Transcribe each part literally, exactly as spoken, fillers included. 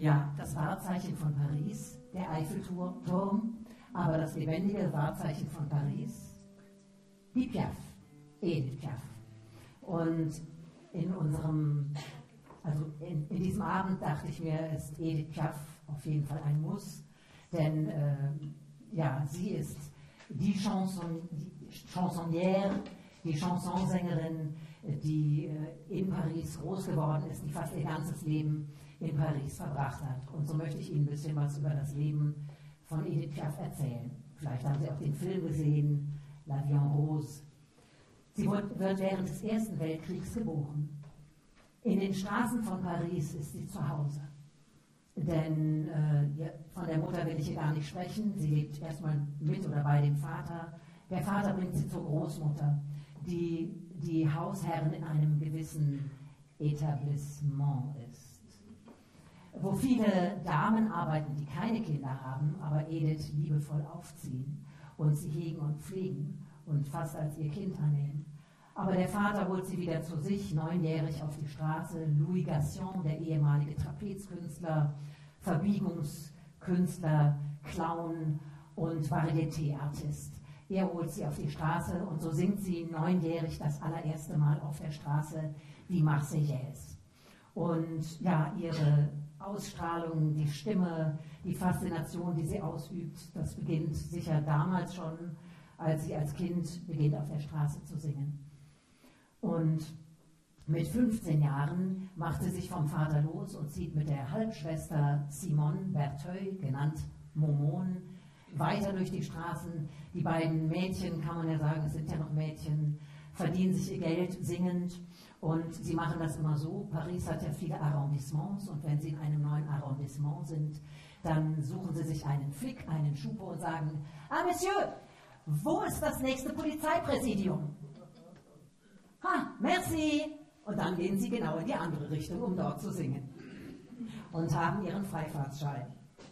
Ja, das Wahrzeichen von Paris, der Eiffelturm, aber das lebendige Wahrzeichen von Paris, die Piaf, Edith Piaf. Und in unserem, also in, in diesem Abend dachte ich mir, ist Edith Piaf auf jeden Fall ein Muss, denn äh, ja, sie ist die, Chanson, die Chansonnière, die Chansonsängerin, die äh, in Paris groß geworden ist, die fast ihr ganzes Leben in Paris verbracht hat. Und so möchte ich Ihnen ein bisschen was über das Leben von Edith Piaf erzählen. Vielleicht haben Sie auch den Film gesehen, La Vie en Rose. Sie wird während des Ersten Weltkriegs geboren. In den Straßen von Paris ist sie zu Hause. Denn äh, von der Mutter will ich hier gar nicht sprechen. Sie lebt erstmal mit oder bei dem Vater. Der Vater bringt sie zur Großmutter, die die Hausherrin in einem gewissen Etablissement ist, wo viele Damen arbeiten, die keine Kinder haben, aber Edith liebevoll aufziehen und sie hegen und pflegen und fast als ihr Kind annehmen. Aber der Vater holt sie wieder zu sich, neunjährig auf die Straße. Louis Gassion, der ehemalige Trapezkünstler, Verbiegungskünstler, Clown und Varieté-Artist. Er holt sie auf die Straße und so singt sie neunjährig das allererste Mal auf der Straße die Marseillaise. Und ja, ihre Ausstrahlung, die Stimme, die Faszination, die sie ausübt, das beginnt sicher damals schon, als sie als Kind beginnt, auf der Straße zu singen. Und mit fünfzehn Jahren macht sie sich vom Vater los und zieht mit der Halbschwester Simone Bertheuil, genannt Momone, weiter durch die Straßen. Die beiden Mädchen, kann man ja sagen, es sind ja noch Mädchen, verdienen sich ihr Geld singend und sie machen das immer so. Paris hat ja viele Arrondissements und wenn sie in einem neuen Arrondissement sind, dann suchen sie sich einen Flick, einen Schupo und sagen: Ah, Monsieur, wo ist das nächste Polizeipräsidium? Ha, merci! Und dann gehen sie genau in die andere Richtung, um dort zu singen und haben ihren Freifahrtsschein.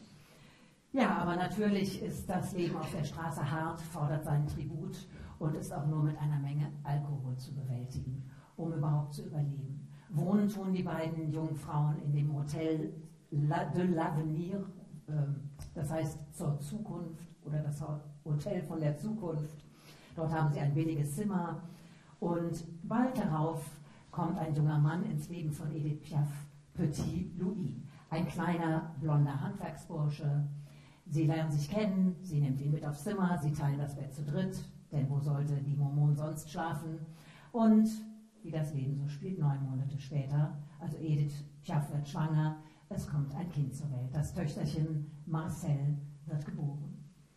Ja, aber natürlich ist das Leben auf der Straße hart, fordert seinen Tribut und ist auch nur mit einer Menge Alkohol zu bewältigen, um überhaupt zu überleben. Wohnen tun die beiden jungen Frauen in dem Hotel de l'Avenir, das heißt zur Zukunft oder das Hotel von der Zukunft. Dort haben sie ein billiges Zimmer und bald darauf kommt ein junger Mann ins Leben von Edith Piaf, Petit Louis, ein kleiner blonder Handwerksbursche. Sie lernen sich kennen, sie nimmt ihn mit aufs Zimmer, sie teilen das Bett zu dritt, denn wo sollte die Momone sonst schlafen? Und wie das Leben so spielt, neun Monate später, also Edith Piaf wird schwanger, es kommt ein Kind zur Welt. Das Töchterchen Marcel wird geboren.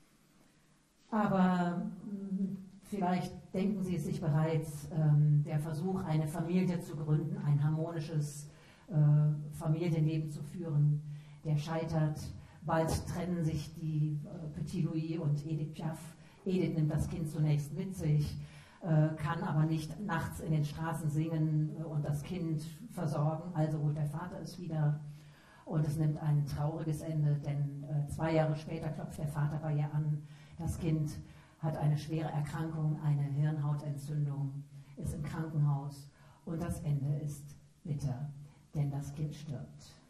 Aber mh, vielleicht denken Sie es sich bereits, ähm, der Versuch, eine Familie zu gründen, ein harmonisches äh, Familienleben zu führen, der scheitert. Bald trennen sich die äh, Petit Louis und Edith Piaf. Edith nimmt das Kind zunächst mit sich, äh, kann aber nicht nachts in den Straßen singen äh, und das Kind versorgen, also holt der Vater es wieder. Und es nimmt ein trauriges Ende, denn äh, zwei Jahre später klopft der Vater bei ihr an. Das Kind hat eine schwere Erkrankung, eine Hirnhautentzündung, ist im Krankenhaus und das Ende ist bitter, denn das Kind stirbt.